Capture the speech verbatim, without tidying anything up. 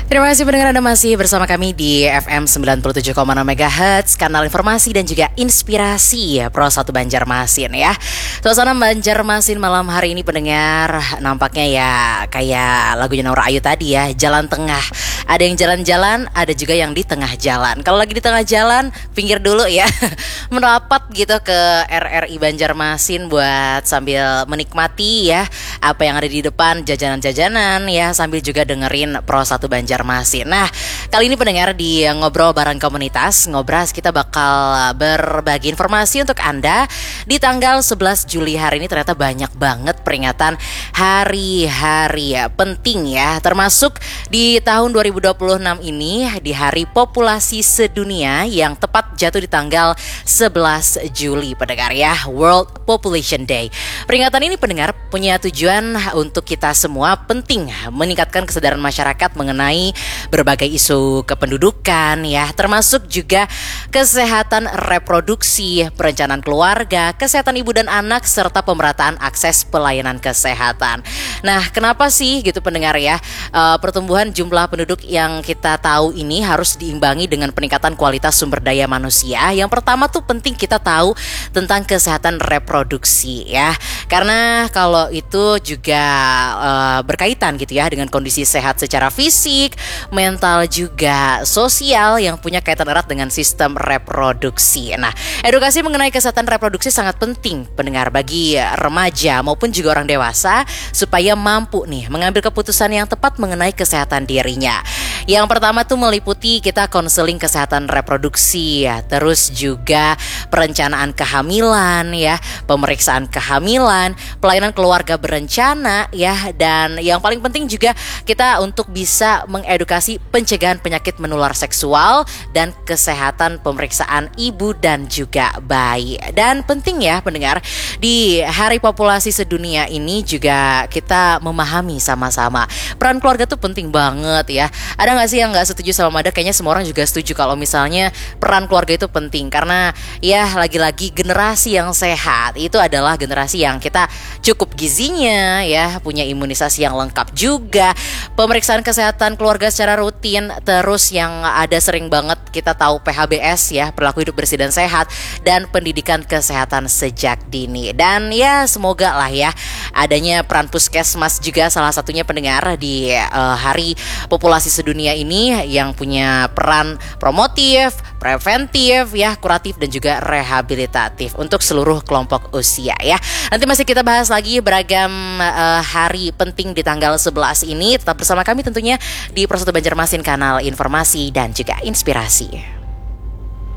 Terima kasih pendengar, Anda masih bersama kami di F M sembilan puluh tujuh koma enam MHz, kanal informasi dan juga inspirasi Pro satu Banjarmasin ya. Suasana Banjarmasin malam hari ini pendengar nampaknya ya kayak lagunya Nora Ayu tadi ya, jalan tengah. Ada yang jalan-jalan, ada juga yang di tengah jalan. Kalau lagi di tengah jalan, pinggir dulu ya. Merapat gitu ke R R I Banjarmasin buat sambil menikmati ya apa yang ada di depan, jajanan-jajanan ya, sambil juga dengerin Pro satu Banjarmasin. Nah, kali ini pendengar di Ngobrol Bareng Komunitas, Ngobras kita bakal berbagi informasi untuk Anda. Di tanggal sebelas Juli hari ini ternyata banyak banget peringatan hari-hari ya, penting ya, termasuk di tahun dua ribu dua puluh enam ini di Hari Populasi Sedunia yang tepat jatuh di tanggal sebelas Juli pendengar ya, World Population Day. Peringatan ini pendengar punya tujuan untuk kita semua, penting meningkatkan kesadaran masyarakat mengenai berbagai isu kependudukan ya, termasuk juga kesehatan reproduksi, perencanaan keluarga, kesehatan ibu dan anak, serta pemerataan akses pelayanan kesehatan. Nah, kenapa sih gitu pendengar ya, uh, pertumbuhan jumlah penduduk yang kita tahu ini harus diimbangi dengan peningkatan kualitas sumber daya manusia. Yang pertama tuh penting kita tahu tentang kesehatan reproduksi ya, karena kalau itu juga uh, berkaitan gitu ya dengan kondisi sehat secara fisik, mental juga sosial yang punya kaitan erat dengan sistem reproduksi. Nah, edukasi mengenai kesehatan reproduksi sangat penting pendengar bagi remaja maupun juga orang dewasa supaya mampu nih mengambil keputusan yang tepat mengenai kesehatan dirinya. Yang pertama tuh meliputi kita konseling kesehatan reproduksi ya, terus juga perencanaan kehamilan ya, pemeriksaan kehamilan, pelayanan keluarga berencana ya, dan yang paling penting juga kita untuk bisa mengedukasi pencegahan penyakit menular seksual dan kesehatan pemeriksaan ibu dan juga bayi. Dan penting ya pendengar, di Hari Populasi Sedunia ini juga kita memahami sama-sama peran keluarga tuh penting banget ya. Ada nggak sih yang nggak setuju sama Mada? Kayaknya semua orang juga setuju kalau misalnya peran keluarga itu penting, karena ya lagi-lagi generasi yang sehat itu adalah generasi yang kita cukup gizinya ya, punya imunisasi yang lengkap juga, pemeriksaan kesehatan keluarga secara rutin, terus yang ada sering banget kita tahu P H B S ya, perilaku hidup bersih dan sehat, dan pendidikan kesehatan sejak dini. Dan ya semoga lah ya adanya peran puskesmas juga salah satunya pendengar di uh, Hari Populasi Sedunia ini yang punya peran promotif, preventif ya, kuratif dan juga rehabilitatif untuk seluruh kelompok usia ya. Nanti masih kita bahas lagi beragam uh, hari penting di tanggal sebelas ini. Tetap bersama kami tentunya di Pro satu Banjarmasin, kanal informasi dan juga inspirasi.